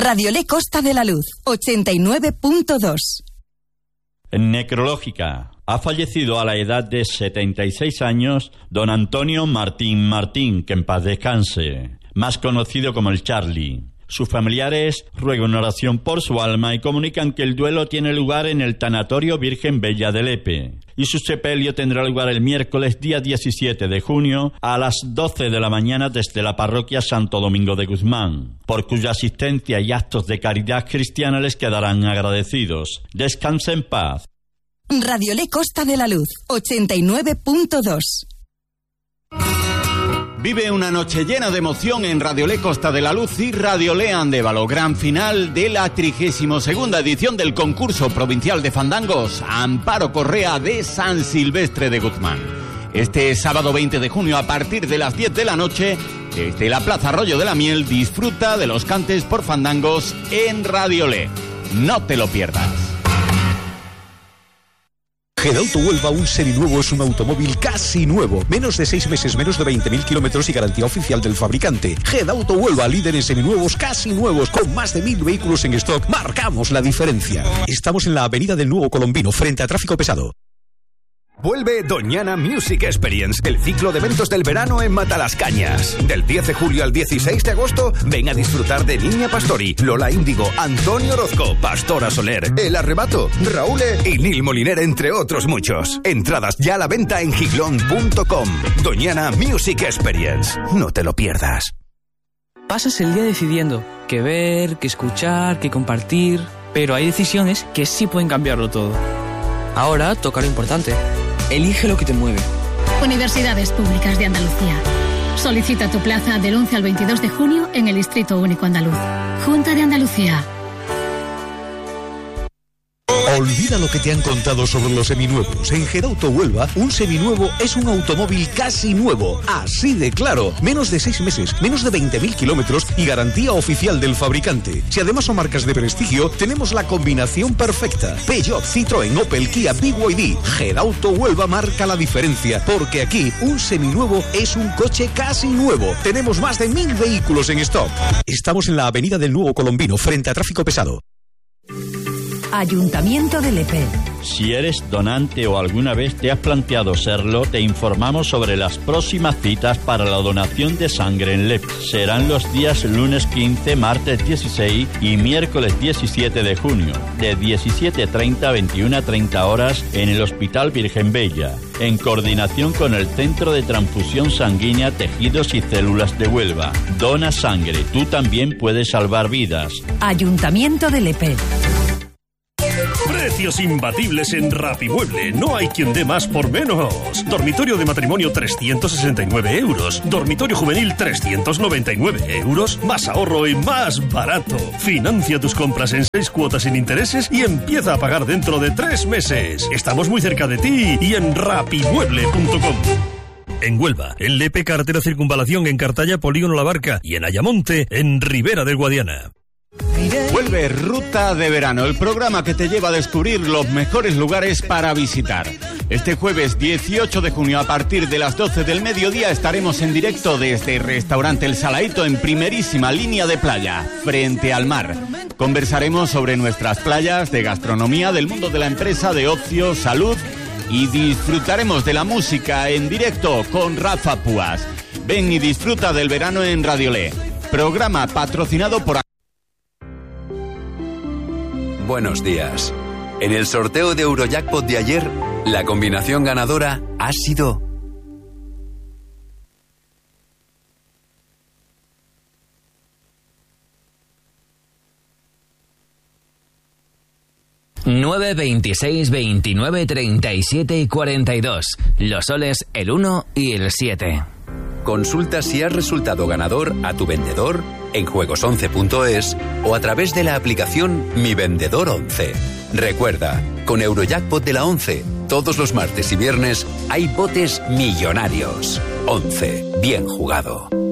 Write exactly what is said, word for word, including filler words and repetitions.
Radiolé Costa de la Luz, ochenta y nueve punto dos. Necrológica. Ha fallecido a la edad de setenta y seis años don Antonio Martín Martín, que en paz descanse, más conocido como el Charlie. Sus familiares ruegan oración por su alma y comunican que el duelo tiene lugar en el Tanatorio Virgen Bella de Lepe. Y su sepelio tendrá lugar el miércoles día diecisiete de junio a las doce de la mañana desde la parroquia Santo Domingo de Guzmán, por cuya asistencia y actos de caridad cristiana les quedarán agradecidos. Descanse en paz. Radiolé Costa de la Luz, ochenta y nueve punto dos. Vive una noche llena de emoción en Radiolé Costa de la Luz y Radiolé Andévalo, gran final de la trigésima segunda edición del concurso provincial de fandangos Amparo Correa de San Silvestre de Guzmán. Este sábado veinte de junio a partir de las diez de la noche, desde la Plaza Arroyo de la Miel, disfruta de los cantes por fandangos en Radiolé. No te lo pierdas. Gedauto Huelva, un seminuevo es un automóvil casi nuevo. Menos de seis meses, menos de veinte mil kilómetros y garantía oficial del fabricante. Gedauto Huelva, líder en seminuevos casi nuevos, con más de mil vehículos en stock. Marcamos la diferencia. Estamos en la Avenida del Nuevo Colombino, frente a tráfico pesado. Vuelve Doñana Music Experience, el ciclo de eventos del verano en Matalascañas. Del diez de julio al dieciséis de agosto, ven a disfrutar de Niña Pastori, Lola Índigo, Antonio Orozco, Pastora Soler, El Arrebato, Raúl y Nil Moliner, entre otros muchos. Entradas ya a la venta en giglón punto com. Doñana Music Experience. No te lo pierdas. Pasas el día decidiendo qué ver, qué escuchar, qué compartir, pero hay decisiones que sí pueden cambiarlo todo. Ahora toca lo importante. Elige lo que te mueve. Universidades Públicas de Andalucía. Solicita tu plaza del once al veintidós de junio en el Distrito Único Andaluz. Junta de Andalucía. Olvida lo que te han contado sobre los seminuevos. En Gedauto Huelva, un seminuevo es un automóvil casi nuevo. Así de claro. Menos de seis meses, menos de veinte mil kilómetros y garantía oficial del fabricante. Si además son marcas de prestigio, tenemos la combinación perfecta. Peugeot, Citroën, Opel, Kia, B Y D. Gedauto Huelva marca la diferencia, porque aquí un seminuevo es un coche casi nuevo. Tenemos más de mil vehículos en stock. Estamos en la Avenida del Nuevo Colombino, frente a tráfico pesado. Ayuntamiento de Lepe. Si eres donante o alguna vez te has planteado serlo, te informamos sobre las próximas citas para la donación de sangre en Lepe. Serán los días lunes quince, martes dieciséis y miércoles diecisiete de junio, de diecisiete treinta a veintiuna treinta horas en el Hospital Virgen Bella, en coordinación con el Centro de Transfusión Sanguínea, Tejidos y Células de Huelva. Dona sangre, tú también puedes salvar vidas. Ayuntamiento de Lepe. Precios imbatibles en Rapimueble. No hay quien dé más por menos. Dormitorio de matrimonio trescientos sesenta y nueve euros. Dormitorio juvenil trescientos noventa y nueve euros. Más ahorro y más barato. Financia tus compras en seis cuotas sin intereses y empieza a pagar dentro de tres meses. Estamos muy cerca de ti y en rapimueble punto com. En Huelva, en Lepe, carretera Circunvalación, en Cartaya, Polígono La Barca y en Ayamonte, en Ribera del Guadiana. Vuelve Ruta de Verano, el programa que te lleva a descubrir los mejores lugares para visitar. Este jueves dieciocho de junio a partir de las doce del mediodía estaremos en directo desde el restaurante El Salaíto en primerísima línea de playa, frente al mar. Conversaremos sobre nuestras playas, de gastronomía, del mundo de la empresa, de ocio, salud y disfrutaremos de la música en directo con Rafa Púas. Ven y disfruta del verano en Radiolé. Programa patrocinado por... Buenos días. En el sorteo de Eurojackpot de ayer, la combinación ganadora ha sido... nueve, veintiséis, veintinueve, treinta y siete y cuarenta y dos. Los soles, el uno y el siete. Consulta si has resultado ganador a tu vendedor en juegos once punto es o a través de la aplicación Mi Vendedor once. Recuerda, con Eurojackpot de la once, todos los martes y viernes hay botes millonarios. once, bien jugado.